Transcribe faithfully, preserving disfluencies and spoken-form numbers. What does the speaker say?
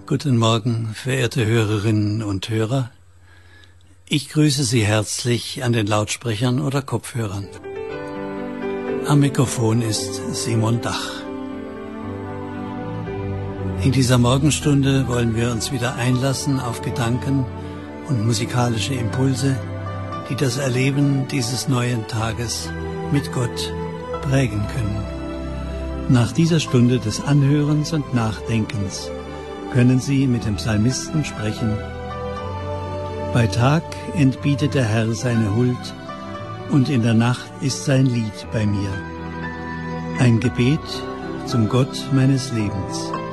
Guten Morgen, verehrte Hörerinnen und Hörer. Ich grüße Sie herzlich an den Lautsprechern oder Kopfhörern. Am Mikrofon ist Simon Dach. In dieser Morgenstunde wollen wir uns wieder einlassen auf Gedanken und musikalische Impulse, die das Erleben dieses neuen Tages mit Gott prägen können. Nach dieser Stunde des Anhörens und Nachdenkens können Sie mit dem Psalmisten sprechen. Bei Tag entbietet der Herr seine Huld, und in der Nacht ist sein Lied bei mir. Ein Gebet zum Gott meines Lebens.